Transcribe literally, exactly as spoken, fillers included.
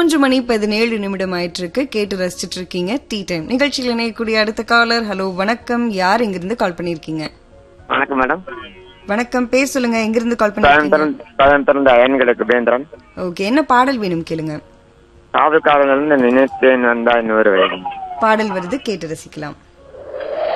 மூன்று மணி பதினேழு நிமிடம் ஆயிட்டு இருக்கு. கேட்டு ரசிச்சிட்டு இருக்கீங்க டீ டைம் நிகழ்ச்சியில் இணையக்கூடிய அடுத்த காலர். ஹலோ வணக்கம், யார் எங்கிருந்து கால் பண்ணிருக்கீங்க? வணக்கம் மேடம். வணக்கம், பேர் சொல்லுங்க, எங்கிருந்து கால் பண்ணிருக்கீங்க? ஓகே, என்ன பாடல் வேணும் கேளுங்க. காவல் காவல் நினைத்தேன் வந்தா இன்னொரு பாடல் வருது, கேட்டு ரசிக்கலாம்.